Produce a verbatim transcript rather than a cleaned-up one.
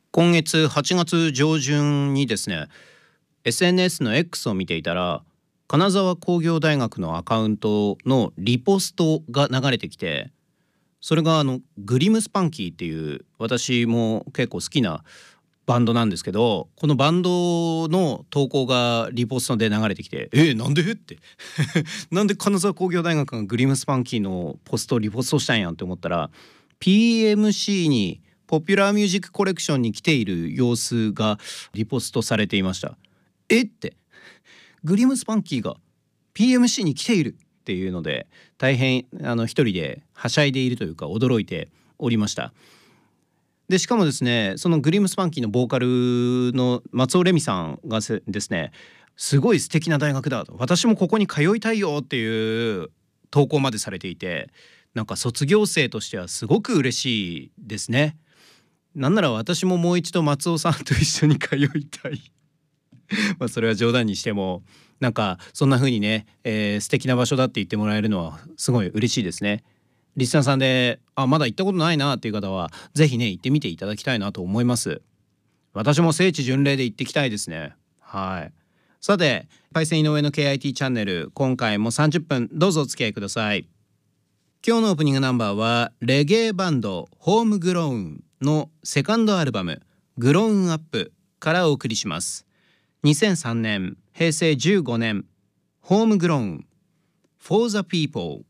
今月はちがつ上旬にですね エスエヌエス の X を見ていたら、金沢工業大学のアカウントのリポストが流れてきて、それがあのグリムスパンキーっていう、私も結構好きなバンドなんですけど、このバンドの投稿がリポストで流れてきて、えー、なんでってなんで金沢工業大学がグリムスパンキーのポストをリポストしたんやんって思ったら、 ピーエムシー にポピュラーミュージックコレクションに来ている様子がリポストされていました。えって、グリムスパンキーが ピーエムシー に来ているっていうので、大変あの一人ではしゃいでいるというか驚いておりました。でしかもですね、そのグリムスパンキーのボーカルの松尾レミさんがですね、すごい素敵な大学だと、私もここに通いたいよっていう投稿までされていて、なんか卒業生としてはすごく嬉しいですね。なんなら私ももう一度松尾さんと一緒に通いたいまあそれは冗談にしても、なんかそんな風にね、えー、素敵な場所だって言ってもらえるのはすごい嬉しいですね。リスナーさんであまだ行ったことないなっていう方はぜひね行ってみていただきたいなと思います。私も聖地巡礼で行ってきたいですね。はい。さて、パイセン井上の ケーアイティー チャンネル、今回もさんじゅっぷんどうぞお付き合いください。今日のオープニングナンバーはレゲエバンドホームグローンのセカンドアルバムグローンアップからお送りします。にせんさんねん、へいせいじゅうごねん、ホームグローン For the People。